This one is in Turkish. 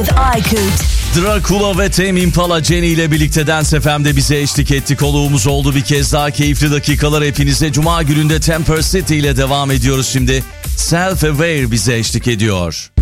Aykut. Dracula ve Tame Impala Jenny ile birlikte Dance FM'de bize eşlik etti. Konuğumuz oldu bir kez daha. Keyifli dakikalar hepinize. Cuma gününde Temper City ile devam ediyoruz şimdi. Self Aware bize eşlik ediyor.